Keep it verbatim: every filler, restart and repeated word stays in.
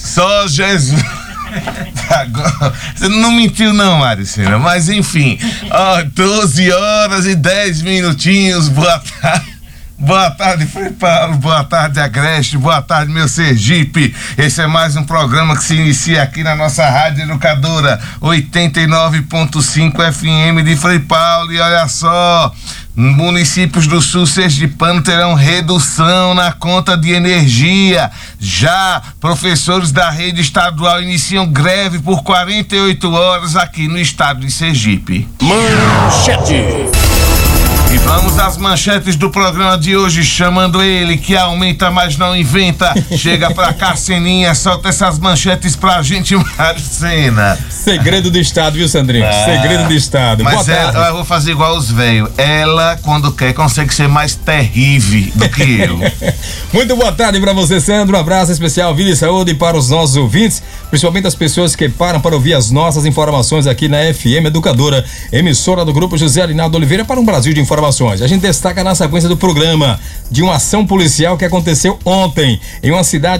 Só Jesus. Agora, você não mentiu não, Maricina, mas enfim, ó, doze horas e dez minutinhos, boa tarde. Boa tarde, Frei Paulo, boa tarde, Agreste, boa tarde, meu Sergipe. Esse é mais um programa que se inicia aqui na nossa Rádio Educadora, oitenta e nove ponto cinco F M de Frei Paulo. E olha só, municípios do sul sergipano terão redução na conta de energia. Já professores da rede estadual iniciam greve por quarenta e oito horas aqui no estado de Sergipe. Manchete. E vamos às manchetes do programa de hoje, chamando ele que aumenta, mas não inventa. Chega pra cá, Seninha, solta essas manchetes pra gente, Maricena. Segredo do Estado, viu, Sandrinho? Ah, Segredo do Estado. Mas ela, eu vou fazer igual os velhos. Ela, quando quer, consegue ser mais terrível do que eu. Muito boa tarde pra você, Sandro. Um abraço especial, vida e saúde para os nossos ouvintes, principalmente as pessoas que param para ouvir as nossas informações aqui na F M Educadora, emissora do Grupo José Arinaldo Oliveira para um Brasil de informações. A gente destaca na sequência do programa de uma ação policial que aconteceu ontem em uma cidade